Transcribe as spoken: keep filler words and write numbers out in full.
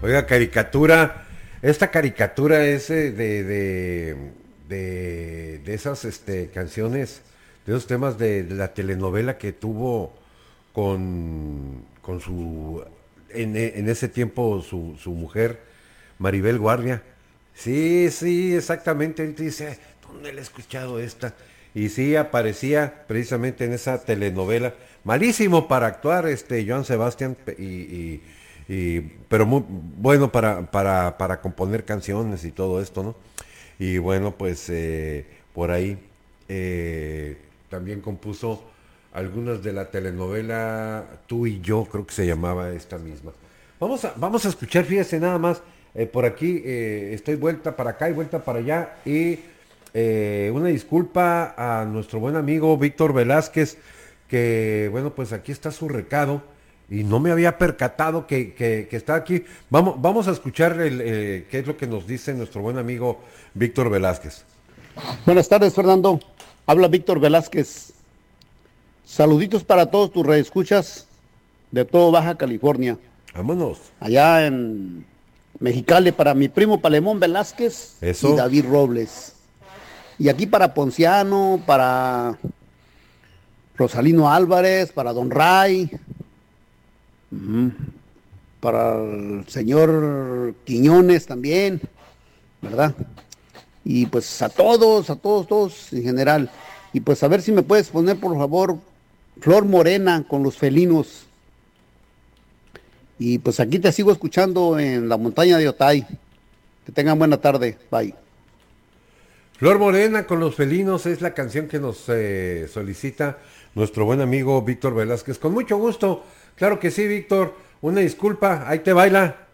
Oiga, caricatura, esta caricatura es eh, de, de, de, de esas este, canciones, de esos temas de, de la telenovela que tuvo con, con su, en, en ese tiempo su, su mujer, Maribel Guardia. Sí, sí, exactamente, él dice, ¿dónde le he escuchado esta? Y sí, aparecía precisamente en esa telenovela. Malísimo para actuar, este, Joan Sebastián, pe- y, y- y- pero muy bueno para, para, para componer canciones y todo esto, ¿no? Y bueno, pues eh, por ahí eh, también compuso algunas de la telenovela Tú y yo, creo que se llamaba esta misma. Vamos a, vamos a escuchar, fíjese nada más, eh, por aquí eh, estoy vuelta para acá y vuelta para allá y eh, una disculpa a nuestro buen amigo Víctor Velázquez, que bueno, pues aquí está su recado y no me había percatado que, que, que está aquí. Vamos, vamos a escuchar el, eh, qué es lo que nos dice nuestro buen amigo Víctor Velázquez. Buenas tardes, Fernando. Habla Víctor Velázquez. Saluditos para todos tus redescuchas de todo Baja California. Vámonos. Allá en Mexicali para mi primo Palemón Velázquez y Eso. David Robles. Y aquí para Ponciano, para Rosalino Álvarez, para Don Ray, para el señor Quiñones también, ¿verdad? Y pues a todos, a todos, todos en general. Y pues a ver si me puedes poner por favor Flor Morena con los felinos. Y pues aquí te sigo escuchando en la montaña de Otay. Que tengan buena tarde. Bye. Flor Morena con los felinos es la canción que nos eh, solicita nuestro buen amigo Víctor Velázquez. Con mucho gusto. Claro que sí, Víctor. Una disculpa. Ahí te baila.